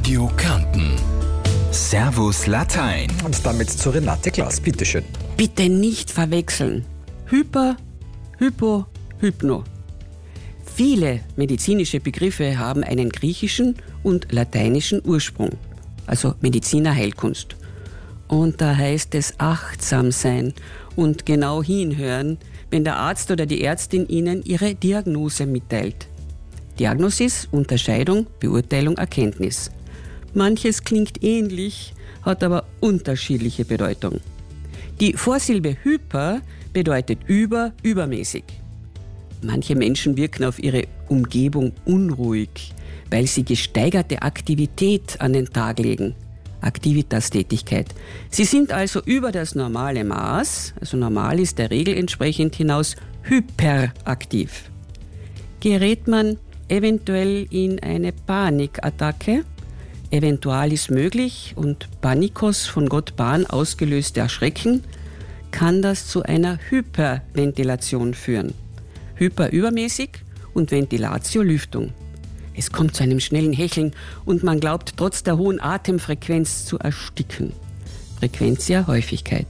Radio Kärnten. Servus Latein. Und damit zu Renate Klaas, bitteschön. Bitte nicht verwechseln. Hyper, Hypo, Hypno. Viele medizinische Begriffe haben einen griechischen und lateinischen Ursprung, also Mediziner Heilkunst. Und da heißt es achtsam sein und genau hinhören, wenn der Arzt oder die Ärztin Ihnen ihre Diagnose mitteilt. Diagnosis, Unterscheidung, Beurteilung, Erkenntnis. Manches klingt ähnlich, hat aber unterschiedliche Bedeutung. Die Vorsilbe hyper bedeutet übermäßig. Manche Menschen wirken auf ihre Umgebung unruhig, weil sie gesteigerte Aktivität an den Tag legen. Aktivitas-Tätigkeit. Sie sind also über das normale Maß, also normal ist der Regel entsprechend hinaus, hyperaktiv. Gerät man eventuell in eine Panikattacke, Eventualis möglich und Panikos, von Gott Pan ausgelöste Erschrecken, kann das zu einer Hyperventilation führen. Hyper übermäßig und Ventilatio Lüftung. Es kommt zu einem schnellen Hecheln und man glaubt trotz der hohen Atemfrequenz zu ersticken. Frequentia Häufigkeit.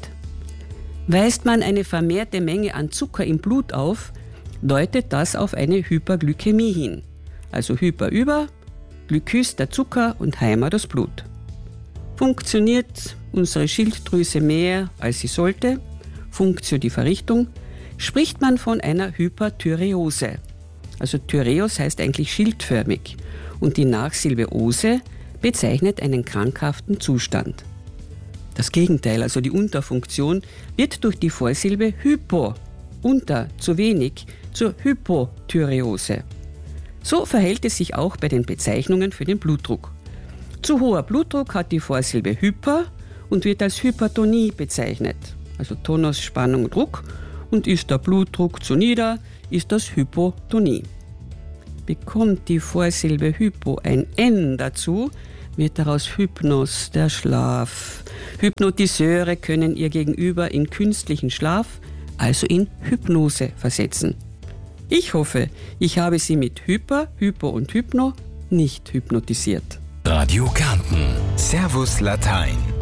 Weist man eine vermehrte Menge an Zucker im Blut auf, deutet das auf eine Hyperglykämie hin. Also Hyper über, Glykys der Zucker und Heimer das Blut. Funktioniert unsere Schilddrüse mehr als sie sollte, Funktio die Verrichtung, spricht man von einer Hyperthyreose. Also Thyreos heißt eigentlich schildförmig und die Nachsilbe Ose bezeichnet einen krankhaften Zustand. Das Gegenteil, also die Unterfunktion, wird durch die Vorsilbe Hypo, unter, zu wenig, zur Hypothyreose. So verhält es sich auch bei den Bezeichnungen für den Blutdruck. Zu hoher Blutdruck hat die Vorsilbe Hyper und wird als Hypertonie bezeichnet, also Tonus, Spannung, Druck, und ist der Blutdruck zu nieder, ist das Hypotonie. Bekommt die Vorsilbe Hypo ein N dazu, wird daraus Hypnos, der Schlaf. Hypnotiseure können ihr Gegenüber in künstlichen Schlaf, also in Hypnose versetzen. Ich hoffe, ich habe Sie mit Hyper, Hypo und Hypno nicht hypnotisiert. Radio Kärnten. Servus Latein.